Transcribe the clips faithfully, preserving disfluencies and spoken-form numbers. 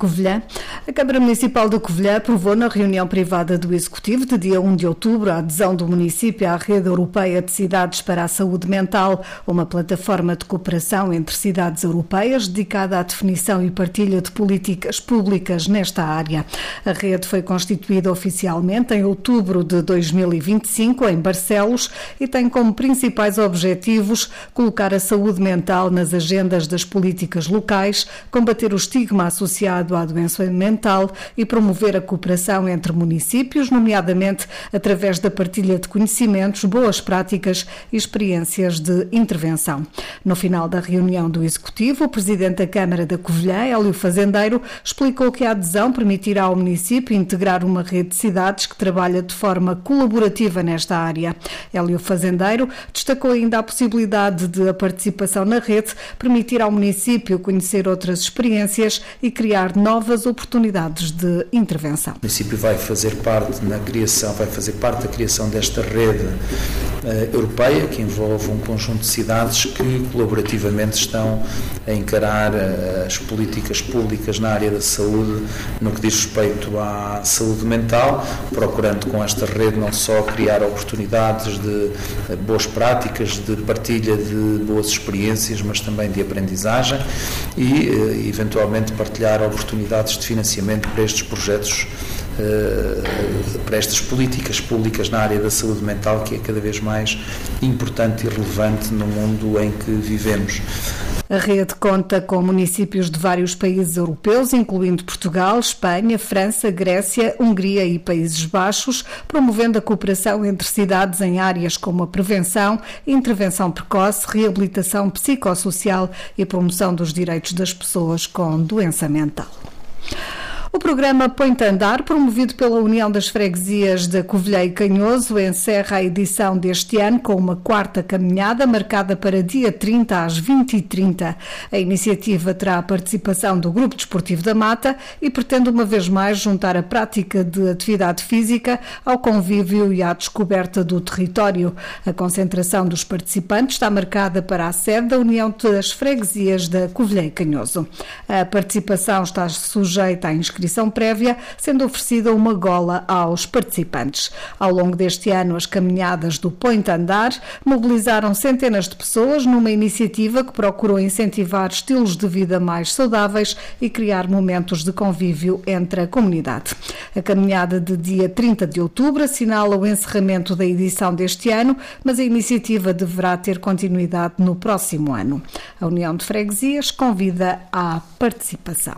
Covilhã. A Câmara Municipal de Covilhã aprovou na reunião privada do Executivo de dia um de outubro a adesão do município à Rede Europeia de Cidades para a Saúde Mental, uma plataforma de cooperação entre cidades europeias dedicada à definição e partilha de políticas públicas nesta área. A rede foi constituída oficialmente em outubro de dois mil e vinte e cinco em Barcelos e tem como principais objetivos colocar a saúde mental nas agendas das políticas locais, combater o estigma associado à doença mental e promover a cooperação entre municípios, nomeadamente através da partilha de conhecimentos, boas práticas e experiências de intervenção. No final da reunião do Executivo, o Presidente da Câmara da Covilhã, Hélio Fazendeiro, explicou que a adesão permitirá ao município integrar uma rede de cidades que trabalha de forma colaborativa nesta área. Hélio Fazendeiro destacou ainda a possibilidade de a participação na rede permitir ao município conhecer outras experiências e criar novas oportunidades de intervenção. O município vai fazer parte na criação, vai fazer parte da criação desta rede uh, europeia que envolve um conjunto de cidades que colaborativamente estão a encarar uh, as políticas públicas na área da saúde no que diz respeito à saúde mental, procurando com esta rede não só criar oportunidades de uh, boas práticas, de partilha de boas experiências, mas também de aprendizagem e uh, eventualmente partilhar oportunidades de financiamento para estes projetos, para estas políticas públicas na área da saúde mental, que é cada vez mais importante e relevante no mundo em que vivemos. A rede conta com municípios de vários países europeus, incluindo Portugal, Espanha, França, Grécia, Hungria e Países Baixos, promovendo a cooperação entre cidades em áreas como a prevenção, intervenção precoce, reabilitação psicossocial e promoção dos direitos das pessoas com doença mental. O programa Põe-te a Andar, promovido pela União das Freguesias da Covilhã e Canhoso, encerra a edição deste ano com uma quarta caminhada marcada para dia trinta às vinte e trinta. A iniciativa terá a participação do Grupo Desportivo da Mata e pretende uma vez mais juntar a prática de atividade física ao convívio e à descoberta do território. A concentração dos participantes está marcada para a sede da União das Freguesias da Covilhã e Canhoso. A participação está sujeita à inscrição prévia, sendo oferecida uma gola aos participantes. Ao longo deste ano, as caminhadas do Põe-te a Andar mobilizaram centenas de pessoas numa iniciativa que procurou incentivar estilos de vida mais saudáveis e criar momentos de convívio entre a comunidade. A caminhada de dia trinta de outubro assinala o encerramento da edição deste ano, mas a iniciativa deverá ter continuidade no próximo ano. A União de Freguesias convida à participação.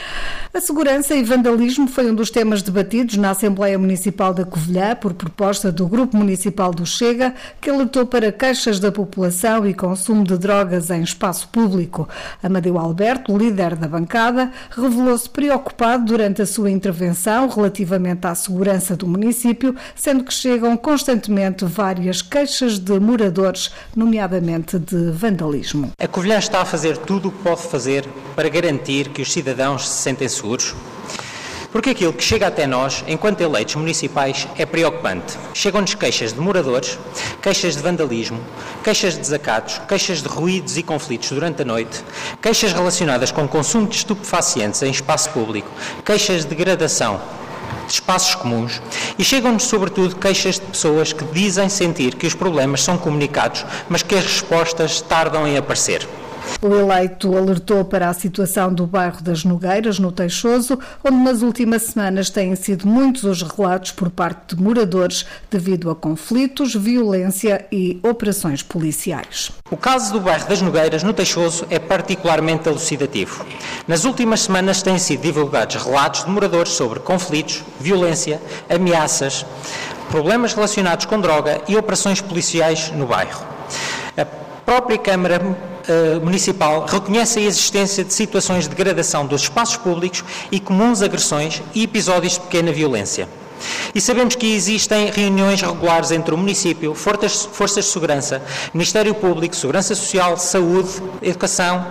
A segurança e vandalismo foi um dos temas debatidos na Assembleia Municipal da Covilhã por proposta do Grupo Municipal do Chega, que alertou para queixas da população e consumo de drogas em espaço público. Amadeu Alberto, líder da bancada, revelou-se preocupado durante a sua intervenção relativamente à segurança do município, sendo que chegam constantemente várias queixas de moradores, nomeadamente de vandalismo. A Covilhã está a fazer tudo o que pode fazer para garantir que os cidadãos se sentem seguros, porque aquilo que chega até nós, enquanto eleitos municipais, é preocupante. Chegam-nos queixas de moradores, queixas de vandalismo, queixas de desacatos, queixas de ruídos e conflitos durante a noite, queixas relacionadas com consumo de estupefacientes em espaço público, queixas de degradação de espaços comuns e chegam-nos sobretudo queixas de pessoas que dizem sentir que os problemas são comunicados, mas que as respostas tardam em aparecer. O eleito alertou para a situação do bairro das Nogueiras, no Teixoso, onde nas últimas semanas têm sido muitos os relatos por parte de moradores devido a conflitos, violência e operações policiais. O caso do bairro das Nogueiras, no Teixoso, é particularmente elucidativo. Nas últimas semanas têm sido divulgados relatos de moradores sobre conflitos, violência, ameaças, problemas relacionados com droga e operações policiais no bairro. A própria Câmara uh, Municipal reconhece a existência de situações de degradação dos espaços públicos e comuns agressões e episódios de pequena violência. E sabemos que existem reuniões regulares entre o município, forças, forças de segurança, Ministério Público, Segurança Social, Saúde, Educação,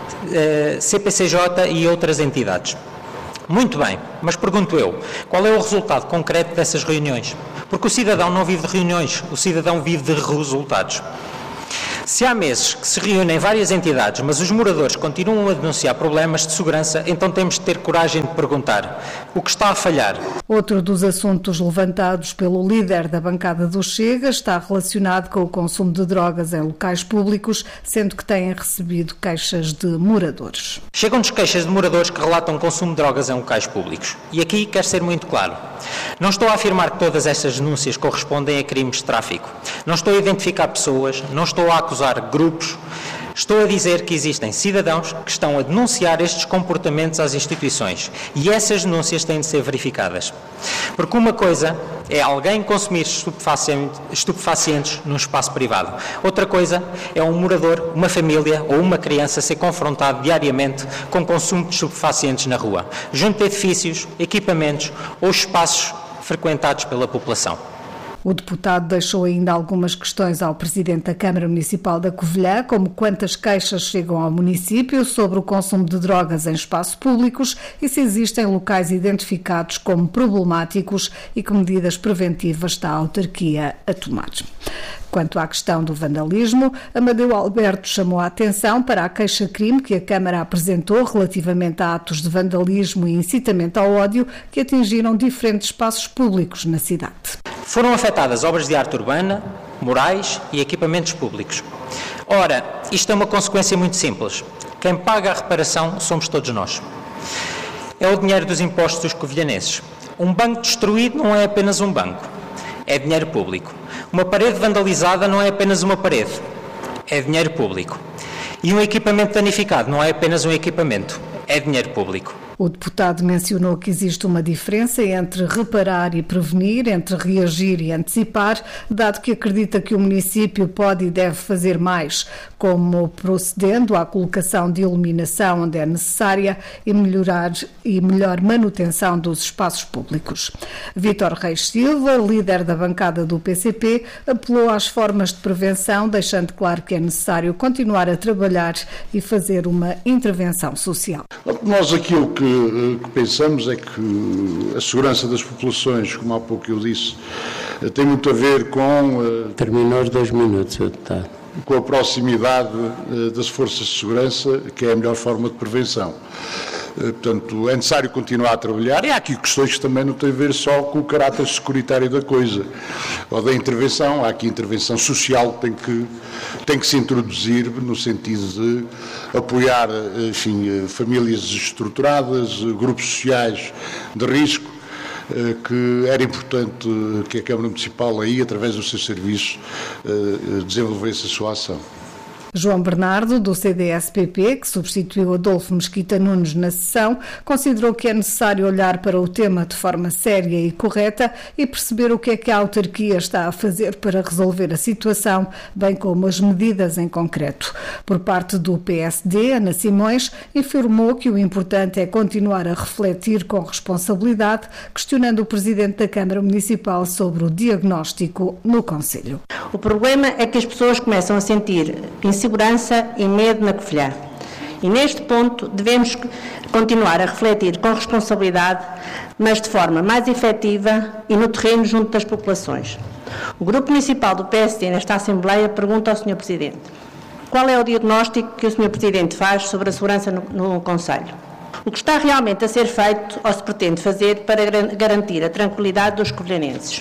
uh, C P C J e outras entidades. Muito bem, mas pergunto eu, qual é o resultado concreto dessas reuniões? Porque o cidadão não vive de reuniões, o cidadão vive de resultados. Se há meses que se reúnem várias entidades, mas os moradores continuam a denunciar problemas de segurança, então temos de ter coragem de perguntar o que está a falhar. Outro dos assuntos levantados pelo líder da bancada do Chega está relacionado com o consumo de drogas em locais públicos, sendo que têm recebido queixas de moradores. Chegam-nos queixas de moradores que relatam consumo de drogas em locais públicos. E aqui quero ser muito claro. Não estou a afirmar que todas estas denúncias correspondem a crimes de tráfico. Não estou a identificar pessoas, não estou a acusar grupos. Estou a dizer que existem cidadãos que estão a denunciar estes comportamentos às instituições e essas denúncias têm de ser verificadas. Porque uma coisa é alguém consumir estupefacientes, estupefacientes num espaço privado. Outra coisa é um morador, uma família ou uma criança ser confrontado diariamente com consumo de estupefacientes na rua, junto de edifícios, equipamentos ou espaços frequentados pela população. O deputado deixou ainda algumas questões ao presidente da Câmara Municipal da Covilhã, como quantas queixas chegam ao município sobre o consumo de drogas em espaços públicos e se existem locais identificados como problemáticos e que medidas preventivas está a autarquia a tomar. Quanto à questão do vandalismo, Amadeu Alberto chamou a atenção para a queixa-crime que a Câmara apresentou relativamente a atos de vandalismo e incitamento ao ódio que atingiram diferentes espaços públicos na cidade. Foram afetadas obras de arte urbana, morais e equipamentos públicos. Ora, isto é uma consequência muito simples. Quem paga a reparação somos todos nós. É o dinheiro dos impostos dos covilhanenses. Um banco destruído não é apenas um banco, é dinheiro público. Uma parede vandalizada não é apenas uma parede, é dinheiro público. E um equipamento danificado não é apenas um equipamento, é dinheiro público. O deputado mencionou que existe uma diferença entre reparar e prevenir, entre reagir e antecipar, dado que acredita que o município pode e deve fazer mais, como procedendo à colocação de iluminação onde é necessária e melhorar e melhor manutenção dos espaços públicos. Vítor Reis Silva, líder da bancada do P C P, apelou às formas de prevenção, deixando claro que é necessário continuar a trabalhar e fazer uma intervenção social. Nós aquilo que que, que pensamos é que a segurança das populações, como há pouco eu disse, tem muito a ver com... Terminou os dois minutos, deputado. Com a proximidade das forças de segurança, que é a melhor forma de prevenção. Portanto, é necessário continuar a trabalhar e há aqui questões que também não têm a ver só com o caráter securitário da coisa ou da intervenção. Há aqui intervenção social que tem que, tem que se introduzir no sentido de apoiar, enfim, famílias desestruturadas, grupos sociais de risco, que era importante que a Câmara Municipal aí, através dos seus serviços, desenvolvesse a sua ação. João Bernardo, do C D S P P, que substituiu Adolfo Mesquita Nunes na sessão, considerou que é necessário olhar para o tema de forma séria e correta e perceber o que é que a autarquia está a fazer para resolver a situação, bem como as medidas em concreto. Por parte do P S D, Ana Simões informou que o importante é continuar a refletir com responsabilidade, questionando o Presidente da Câmara Municipal sobre o diagnóstico no Conselho. O problema é que as pessoas começam a sentir insegurança e medo na Covilhã. E neste ponto devemos continuar a refletir com responsabilidade, mas de forma mais efetiva e no terreno junto das populações. O Grupo Municipal do P S D nesta Assembleia pergunta ao senhor Presidente: qual é o diagnóstico que o senhor Presidente faz sobre a segurança no, no Conselho? O que está realmente a ser feito ou se pretende fazer para garantir a tranquilidade dos covilhanenses?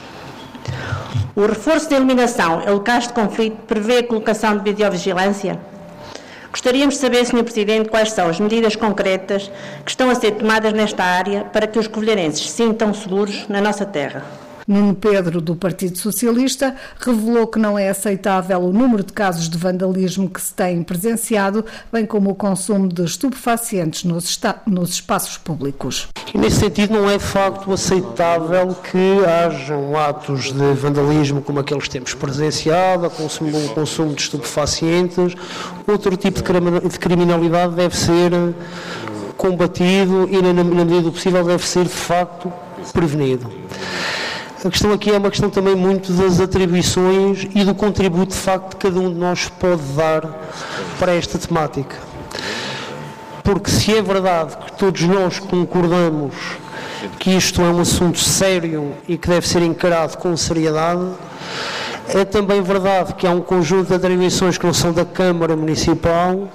O reforço da iluminação em locais de conflito prevê a colocação de videovigilância? Gostaríamos de saber, senhor Presidente, quais são as medidas concretas que estão a ser tomadas nesta área para que os covilhanenses se sintam seguros na nossa terra. Nuno Pedro, do Partido Socialista, revelou que não é aceitável o número de casos de vandalismo que se têm presenciado, bem como o consumo de estupefacientes nos, esta- nos espaços públicos. E nesse sentido não é de facto aceitável que hajam atos de vandalismo como aqueles que temos presenciado, o consumo, o consumo de estupefacientes. Outro tipo de crime- de criminalidade deve ser combatido e, na medida do possível, deve ser de facto prevenido. A questão aqui é uma questão também muito das atribuições e do contributo, de facto, que cada um de nós pode dar para esta temática. Porque se é verdade que todos nós concordamos que isto é um assunto sério e que deve ser encarado com seriedade, É também verdade que há um conjunto de atribuições que não são da Câmara Municipal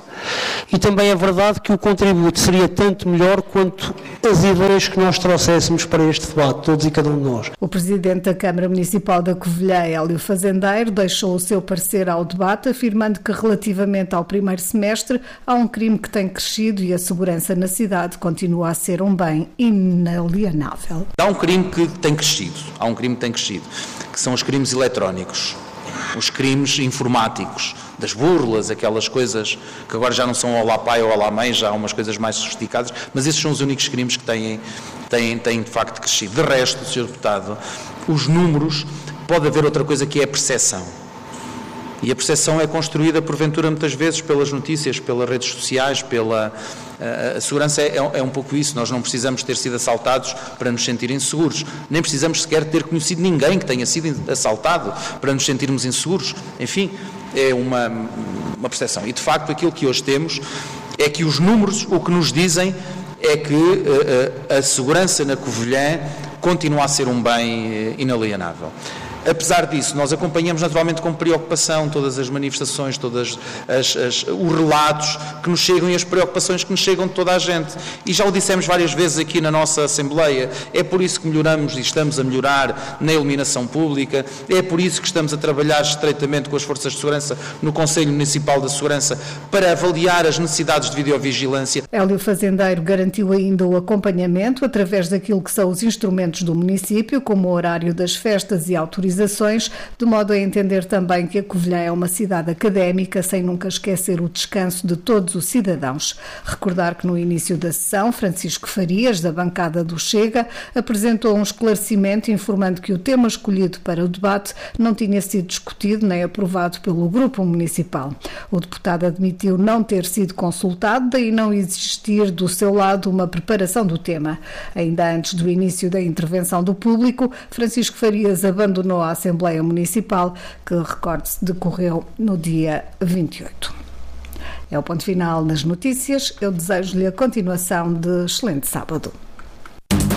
e também é verdade que o contributo seria tanto melhor quanto as ideias que nós trouxéssemos para este debate, todos e cada um de nós. O Presidente da Câmara Municipal da Covilhã, Hélio Fazendeiro, deixou o seu parecer ao debate, afirmando que relativamente ao primeiro semestre há um crime que tem crescido e a segurança na cidade continua a ser um bem inalienável. Há um crime que tem crescido, há um crime que tem crescido, que são os crimes eletrónicos, os crimes informáticos, das burlas, aquelas coisas que agora já não são olá pai ou olá mãe, já há umas coisas mais sofisticadas, mas esses são os únicos crimes que têm, têm, têm de facto crescido. De resto, senhor Deputado, os números, pode haver outra coisa que é a percepção. E a percepção é construída, porventura, muitas vezes pelas notícias, pelas redes sociais, pela... A segurança é, é um pouco isso, nós não precisamos ter sido assaltados para nos sentir inseguros, nem precisamos sequer ter conhecido ninguém que tenha sido assaltado para nos sentirmos inseguros, enfim, é uma, uma percepção. E de facto aquilo que hoje temos é que os números, o que nos dizem é que uh, a segurança na Covilhã continua a ser um bem inalienável. Apesar disso, nós acompanhamos naturalmente com preocupação todas as manifestações, todos os relatos que nos chegam e as preocupações que nos chegam de toda a gente. E já o dissemos várias vezes aqui na nossa Assembleia, é por isso que melhoramos e estamos a melhorar na iluminação pública, é por isso que estamos a trabalhar estreitamente com as forças de segurança no Conselho Municipal da Segurança para avaliar as necessidades de videovigilância. Hélio Fazendeiro garantiu ainda o acompanhamento através daquilo que são os instrumentos do município, como o horário das festas e autorizações, de modo a entender também que a Covilhã é uma cidade académica, sem nunca esquecer o descanso de todos os cidadãos. Recordar que no início da sessão, Francisco Farias, da bancada do Chega, apresentou um esclarecimento informando que o tema escolhido para o debate não tinha sido discutido nem aprovado pelo Grupo Municipal. O deputado admitiu não ter sido consultado, daí não existir do seu lado uma preparação do tema. Ainda antes do início da intervenção do público, Francisco Farias abandonou a Assembleia Municipal, que, recorde-se, decorreu no dia vinte e oito. É o ponto final nas notícias. Eu desejo-lhe a continuação de excelente sábado.